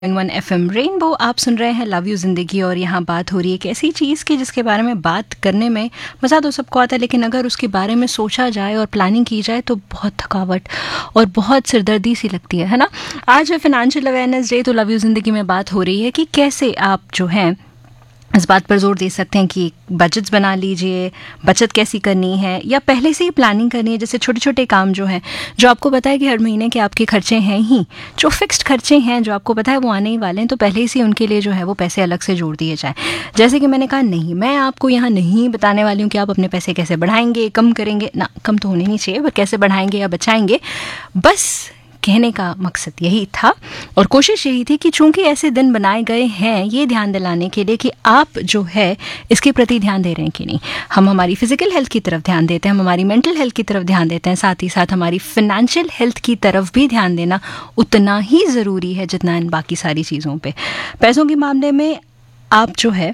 One FM rainbow आप सुन रहे हैं लव यू जिंदगी। और यहाँ बात हो रही है एक ऐसी चीज़ की जिसके बारे में बात करने में मज़ा तो सबको आता है, लेकिन अगर उसके बारे में सोचा जाए और प्लानिंग की जाए तो बहुत थकावट और बहुत सिरदर्दी सी लगती है ना। आज है फाइनेंशियल अवेयरनेस डे, तो लव यू जिंदगी में बात हो रही है कि कैसे आप जो हैं इस बात पर जोर दे सकते हैं कि बजट्स बना लीजिए, बचत कैसी करनी है या पहले से ही प्लानिंग करनी है। जैसे छोटे छोटे काम जो हैं, जो आपको पता है कि हर महीने के आपके खर्चे हैं ही, जो फिक्स्ड खर्चे हैं जो आपको पता है वो आने ही वाले हैं, तो पहले से उनके लिए जो है वो पैसे अलग से जोड़ दिए जाए। जैसे कि मैंने कहा, नहीं, मैं आपको यहाँ नहीं बताने वाली हूँ कि आप अपने पैसे कैसे बढ़ाएंगे, कम करेंगे ना, कम तो होने नहीं चाहिए, पर कैसे बढ़ाएंगे या बचाएंगे। बस कहने का मकसद यही था और कोशिश यही थी कि चूंकि ऐसे दिन बनाए गए हैं ये ध्यान दिलाने के लिए कि आप जो है इसके प्रति ध्यान दे रहे हैं कि नहीं। हम हमारी फिजिकल हेल्थ की तरफ ध्यान देते हैं, हम हमारी मेंटल हेल्थ की तरफ ध्यान देते हैं, साथ ही साथ हमारी फाइनेंशियल हेल्थ की तरफ भी ध्यान देना उतना ही ज़रूरी है जितना इन बाकी सारी चीज़ों पे। पैसों के मामले में आप जो है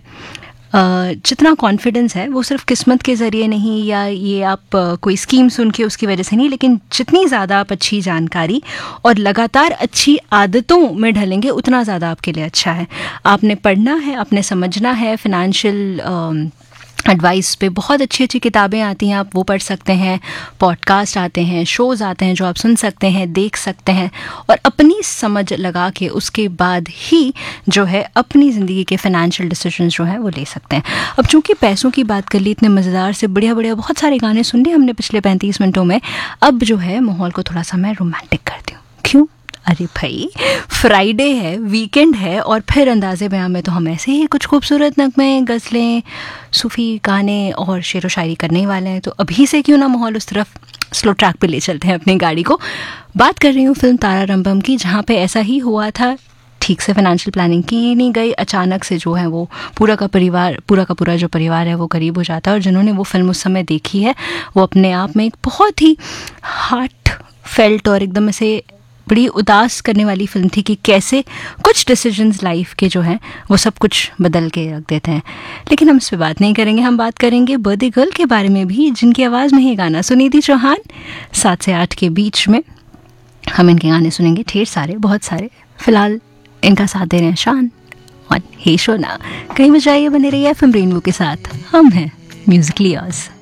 जितना कॉन्फिडेंस है वो सिर्फ किस्मत के ज़रिए नहीं या ये आप कोई स्कीम सुन के उसकी वजह से नहीं, लेकिन जितनी ज़्यादा आप अच्छी जानकारी और लगातार अच्छी आदतों में ढलेंगे उतना ज़्यादा आपके लिए अच्छा है। आपने पढ़ना है, आपने समझना है। फाइनेंशियल एडवाइस पे बहुत अच्छी अच्छी किताबें आती हैं, आप वो पढ़ सकते हैं। पॉडकास्ट आते हैं, शोज़ आते हैं जो आप सुन सकते हैं, देख सकते हैं और अपनी समझ लगा के उसके बाद ही जो है अपनी ज़िंदगी के फाइनेंशियल डिसीजंस जो हैं वो ले सकते हैं। अब चूंकि पैसों की बात कर ली, इतने मज़ेदार से बढ़िया बढ़िया बहुत सारे गाने सुन लिए हमने पिछले 35 मिनटों में, अब जो है माहौल को थोड़ा सा मैं रोमांटिक करती हूँ। क्यों? अरे भाई, फ्राइडे है, वीकेंड है और फिर अंदाज़े बयां में तो हम ऐसे ही कुछ खूबसूरत नगमे, गज़लें, सूफ़ी गाने और शेर व शायरी करने वाले हैं। तो अभी से क्यों ना माहौल उस तरफ स्लो ट्रैक पे ले चलते हैं अपनी गाड़ी को। बात कर रही हूँ फिल्म तारा रंभम की, जहाँ पे ऐसा ही हुआ था। ठीक से फाइनेंशियल प्लानिंग की नहीं गई, अचानक से जो है वो पूरा का पूरा जो परिवार है वो गरीब हो जाता है। और जिन्होंने वो फिल्म उस समय देखी है वो अपने आप में एक बहुत ही हार्ट फेल्ट और एकदम ऐसे बड़ी उदास करने वाली फिल्म थी कि कैसे कुछ डिसीजंस लाइफ के जो हैं वो सब कुछ बदल के रख देते हैं। लेकिन हम इस पर बात नहीं करेंगे, हम बात करेंगे बर्थडे गर्ल के बारे में भी, जिनकी आवाज़ में ये गाना सुनिधि चौहान 7 से 8 के बीच में। हम इनके गाने सुनेंगे ढेर सारे, बहुत सारे। फिलहाल इनका साथ दे रहे हैं शान और हे शोना। कहीं बजाइए, बने रहिए FM रेनबो के साथ। हम हैं म्यूजिकली योर्स।